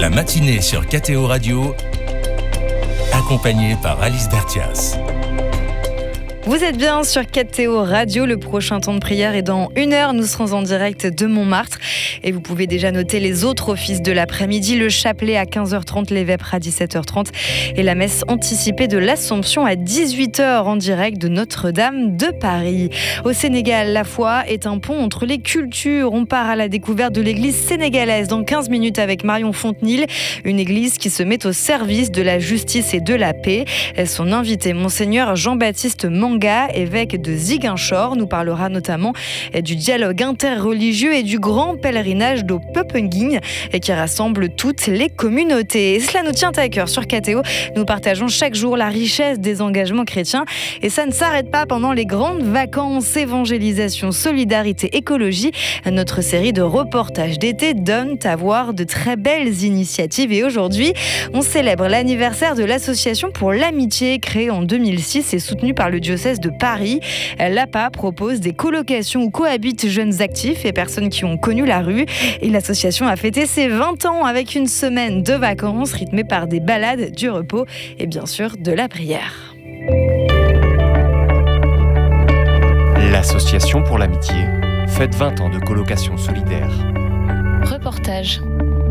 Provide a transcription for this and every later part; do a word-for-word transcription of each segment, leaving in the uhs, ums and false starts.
La matinée sur K T O Radio, accompagnée par Alice Bertias. Vous êtes bien sur K T O Radio, le prochain temps de prière est dans une heure. Nous serons en direct de Montmartre et vous pouvez déjà noter les autres offices de l'après-midi. Le chapelet à quinze heures trente, les vêpres à dix-sept heures trente et la messe anticipée de l'Assomption à dix-huit heures en direct de Notre-Dame de Paris. Au Sénégal, la foi est un pont entre les cultures. On part à la découverte de l'église sénégalaise dans quinze minutes avec Marion Fontenil, une église qui se met au service de la justice et de la paix. Son invité, Monseigneur Jean-Baptiste Manga, évêque de Ziguinchor, nous parlera notamment du dialogue interreligieux et du grand pèlerinage d'O Peupenguine qui rassemble toutes les communautés. Et cela nous tient à cœur sur K T O. Nous partageons chaque jour la richesse des engagements chrétiens et ça ne s'arrête pas pendant les grandes vacances. Évangélisation, solidarité, écologie. Notre série de reportages d'été donne à voir de très belles initiatives et aujourd'hui, on célèbre l'anniversaire de l'association pour l'amitié créée en deux mille six et soutenue par le diocèse de Paris. L'A P A propose des colocations où cohabitent jeunes actifs et personnes qui ont connu la rue. Et l'association a fêté ses vingt ans avec une semaine de vacances rythmée par des balades, du repos et bien sûr de la prière. L'association pour l'amitié fête vingt ans de colocation solidaire. Reportage.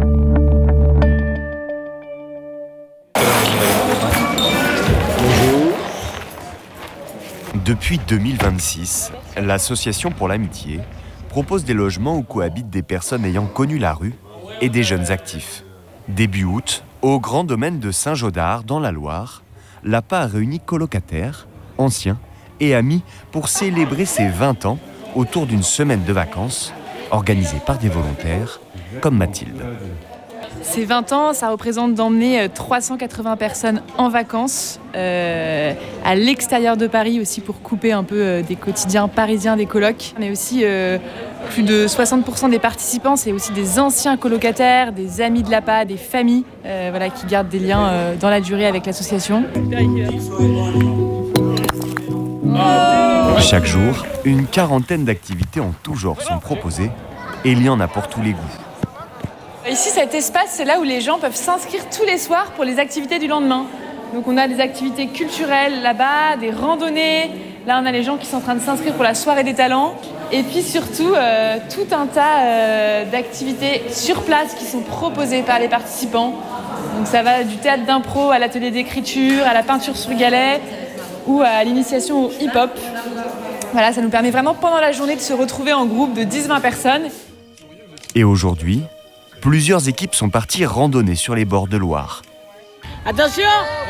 Depuis deux mille vingt-six, l'Association pour l'amitié propose des logements où cohabitent des personnes ayant connu la rue et des jeunes actifs. Début août, au grand domaine de Saint-Gaudard, dans la Loire, l'A P A a réuni colocataires, anciens et amis pour célébrer ses vingt ans autour d'une semaine de vacances organisée par des volontaires comme Mathilde. Ces vingt ans, ça représente d'emmener trois cent quatre-vingts personnes en vacances euh, à l'extérieur de Paris aussi pour couper un peu euh, des quotidiens parisiens des colocs. On est aussi euh, plus de soixante pour cent des participants, c'est aussi des anciens colocataires, des amis de l'A P A, des familles euh, voilà, qui gardent des liens euh, dans la durée avec l'association. Chaque jour, une quarantaine d'activités en tout genre sont proposées et il y en a pour tous les goûts. Ici, cet espace, c'est là où les gens peuvent s'inscrire tous les soirs pour les activités du lendemain. Donc on a des activités culturelles là-bas, des randonnées. Là, on a les gens qui sont en train de s'inscrire pour la soirée des talents. Et puis surtout, euh, tout un tas euh, d'activités sur place qui sont proposées par les participants. Donc ça va du théâtre d'impro à l'atelier d'écriture, à la peinture sur galet ou à l'initiation au hip-hop. Voilà, ça nous permet vraiment pendant la journée de se retrouver en groupe de dix à vingt personnes. Et aujourd'hui, plusieurs équipes sont parties randonner sur les bords de Loire. Attention!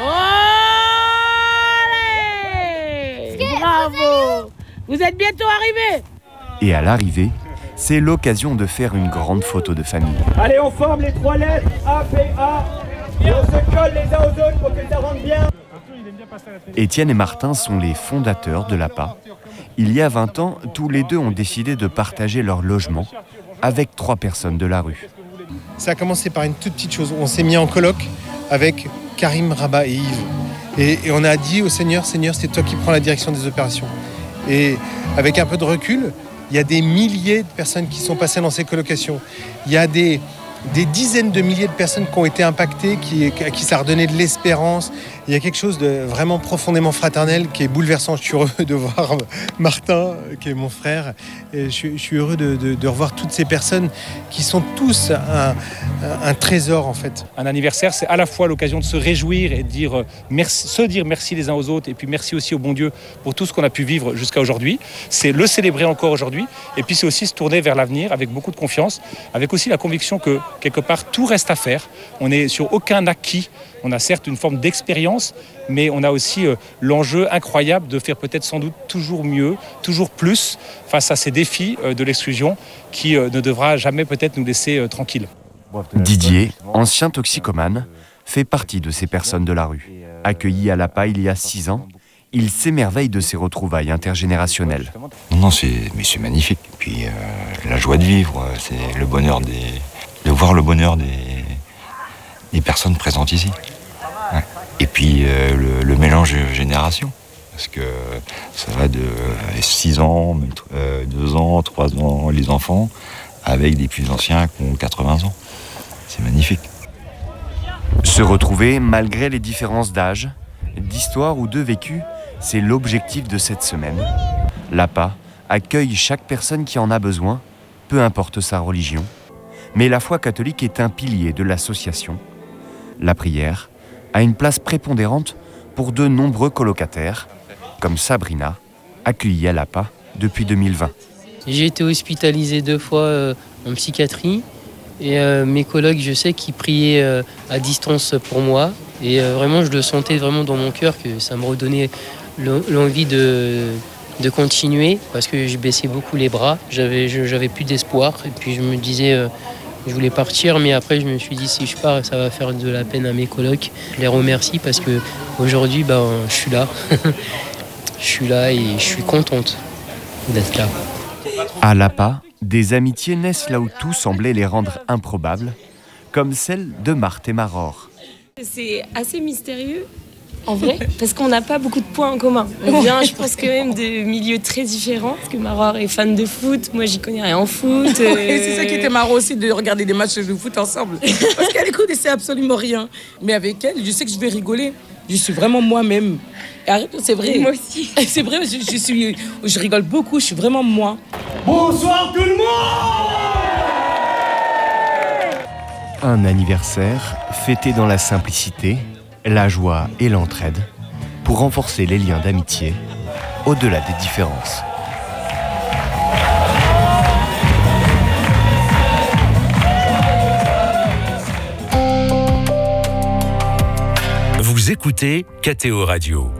Allez! Bravo! Vous êtes bientôt arrivés! Et à l'arrivée, c'est l'occasion de faire une grande photo de famille. Allez, on forme les trois lettres A, P, A et on se colle les uns aux autres pour que ça rentre bien. Étienne et Martin sont les fondateurs de l'A P A. Il y a vingt ans, tous les deux ont décidé de partager leur logement avec trois personnes de la rue. Ça a commencé par une toute petite chose. On s'est mis en coloc avec Karim, Rabat et Yves. Et, et on a dit au Seigneur, Seigneur, c'est toi qui prends la direction des opérations. Et avec un peu de recul, il y a des milliers de personnes qui sont passées dans ces colocations. Il y a des, des dizaines de milliers de personnes qui ont été impactées, qui, à qui ça a redonné de l'espérance. Il y a quelque chose de vraiment profondément fraternel qui est bouleversant. Je suis heureux de voir Martin, qui est mon frère. Et je, suis, je suis heureux de, de, de revoir toutes ces personnes qui sont tous un, un trésor, en fait. Un anniversaire, c'est à la fois l'occasion de se réjouir et de dire merci, se dire merci les uns aux autres, et puis merci aussi au bon Dieu pour tout ce qu'on a pu vivre jusqu'à aujourd'hui. C'est le célébrer encore aujourd'hui, et puis c'est aussi se tourner vers l'avenir avec beaucoup de confiance, avec aussi la conviction que, quelque part, tout reste à faire. On n'est sur aucun acquis. On a certes une forme d'expérience, mais on a aussi euh, l'enjeu incroyable de faire peut-être sans doute toujours mieux, toujours plus face à ces défis euh, de l'exclusion qui euh, ne devra jamais peut-être nous laisser euh, tranquilles. Didier, ancien toxicomane, fait partie de ces personnes de la rue. Accueilli à l'A P A il y a six ans, il s'émerveille de ces retrouvailles intergénérationnelles. Non, c'est, mais c'est magnifique. Puis euh, la joie de vivre, c'est le bonheur des, de voir le bonheur des, des personnes présentes ici. Ouais. Et puis euh, le, le mélange de générations. Parce que ça va de six ans, deux ans, trois ans, les enfants, avec des plus anciens qui ont quatre-vingts ans. C'est magnifique. Se retrouver malgré les différences d'âge, d'histoire ou de vécu, c'est l'objectif de cette semaine. L'A P A accueille chaque personne qui en a besoin, peu importe sa religion. Mais la foi catholique est un pilier de l'association. La prière a une place prépondérante pour de nombreux colocataires, comme Sabrina, accueillie à l'A P A depuis deux mille vingt. J'ai été hospitalisé deux fois euh, en psychiatrie et euh, mes collègues, je sais qu'ils priaient euh, à distance pour moi et euh, vraiment je le sentais vraiment dans mon cœur que ça me redonnait l'envie de, de continuer parce que je baissais beaucoup les bras, j'avais, je, j'avais plus d'espoir et puis je me disais euh, je voulais partir mais après je me suis dit si je pars ça va faire de la peine à mes colocs. Je les remercie parce que aujourd'hui ben, je suis là, je suis là et je suis contente d'être là. À l'A P A, des amitiés naissent là où tout semblait les rendre improbables, comme celle de Marthe et Maror. C'est assez mystérieux, en vrai, parce qu'on n'a pas beaucoup de points en commun. On vient, je pense, quand même de milieux très différents, parce que Maror est fan de foot, moi j'y connais rien en foot. Euh... Oui, c'est ça qui était marrant aussi, de regarder des matchs de foot ensemble, parce qu'elle ne connaissait absolument rien. Mais avec elle, je sais que je vais rigoler. Je suis vraiment moi-même. C'est vrai. Moi aussi. C'est vrai, je, je, suis, je rigole beaucoup, je suis vraiment moi. Bonsoir tout le monde! Un anniversaire fêté dans la simplicité, la joie et l'entraide, pour renforcer les liens d'amitié au-delà des différences. Vous écoutez K T O Radio.